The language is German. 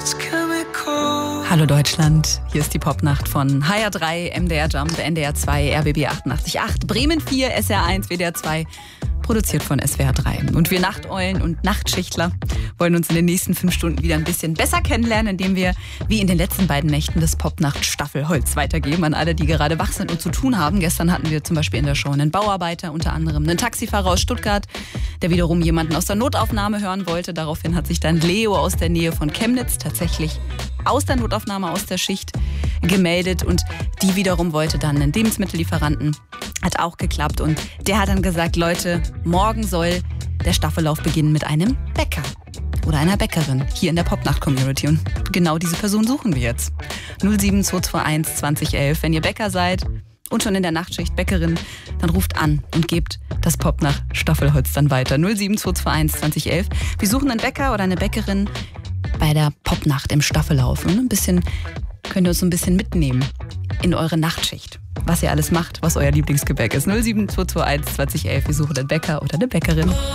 Hallo Deutschland, hier ist die Popnacht von HR3, MDR Jump, NDR 2, RBB 88.8, Bremen 4, SR 1, WDR 2, produziert von SWR 3. Und wir Nachteulen und Nachtschichtler wollen uns in den nächsten 5 Stunden wieder ein bisschen besser kennenlernen, indem wir, wie in den letzten beiden Nächten, das Popnacht-Staffelholz weitergeben an alle, die gerade wach sind und zu tun haben. Gestern hatten wir zum Beispiel in der Show einen Bauarbeiter, unter anderem einen Taxifahrer aus Stuttgart, der wiederum jemanden aus der Notaufnahme hören wollte. Daraufhin hat sich dann Leo aus der Nähe von Chemnitz tatsächlich aus der Notaufnahme, aus der Schicht gemeldet, und die wiederum wollte dann einen Lebensmittellieferanten. Hat auch geklappt, und der hat dann gesagt, Leute, morgen soll der Staffellauf beginnen mit einem Bäcker oder einer Bäckerin hier in der Popnacht-Community, und genau diese Person suchen wir jetzt. 07221 2011, wenn ihr Bäcker seid und schon in der Nachtschicht Bäckerin, dann ruft an und gebt das Popnacht-Staffelholz dann weiter. 07221 2011. Wir suchen einen Bäcker oder eine Bäckerin bei der Popnacht im Staffellauf. Und könnt ihr uns ein bisschen mitnehmen in eure Nachtschicht, was ihr alles macht, was euer Lieblingsgebäck ist. 07221 2011. Wir suchen einen Bäcker oder eine Bäckerin.